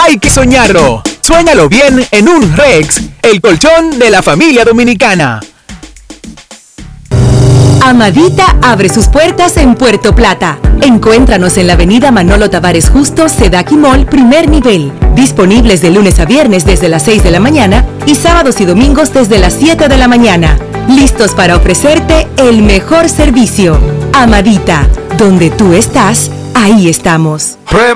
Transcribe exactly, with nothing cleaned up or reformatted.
hay que soñarlo. Suéñalo bien en un Rex, el colchón de la familia dominicana. Amadita abre sus puertas en Puerto Plata. Encuéntranos en la avenida Manolo Tavares Justo, Sedaki Mall, primer nivel. Disponibles de lunes a viernes desde las seis de la mañana y sábados y domingos desde las siete de la mañana. Listos para ofrecerte el mejor servicio. Amadita, donde tú estás, ahí estamos.